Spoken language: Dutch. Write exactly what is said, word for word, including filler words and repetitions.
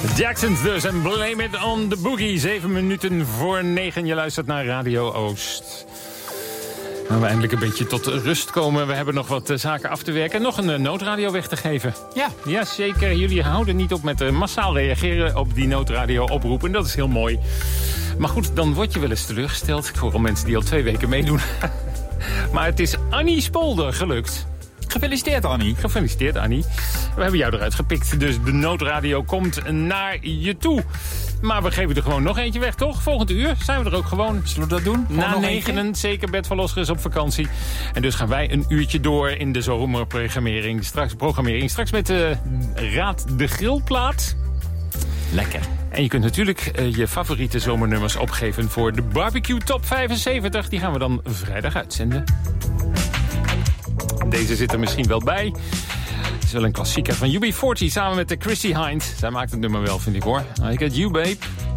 Jacksons dus en Blame It on the Boogie. Zeven minuten voor negen. Je luistert naar Radio Oost. Gaan we eindelijk een beetje tot rust komen. We hebben nog wat uh, zaken af te werken. En nog een uh, noodradio weg te geven. Ja. Ja, zeker. Jullie houden niet op met uh, massaal reageren op die noodradio oproep. En dat is heel mooi. Maar goed, dan word je wel eens teleurgesteld. Ik hoor al mensen die al twee weken meedoen. Maar het is Annie Spolder gelukt. Gefeliciteerd, Annie. Gefeliciteerd, Annie. We hebben jou eruit gepikt, dus de noodradio komt naar je toe. Maar we geven er gewoon nog eentje weg, toch? Volgend uur zijn we er ook gewoon. Zullen we dat doen? Gewoon Na negenen, zeker. Bert van Losger is op vakantie. En dus gaan wij een uurtje door in de zomerprogrammering. Straks, programmering. Straks met de Raad de Grillplaat. Lekker. En je kunt natuurlijk uh, je favoriete zomernummers opgeven voor de Barbecue Top vijfenzeventig. Die gaan we dan vrijdag uitzenden. Deze zit er misschien wel bij. Het is wel een klassieker van U B veertig samen met de Chrissy Hynde. Zij maakt het nummer wel, vind ik hoor. I got you, babe.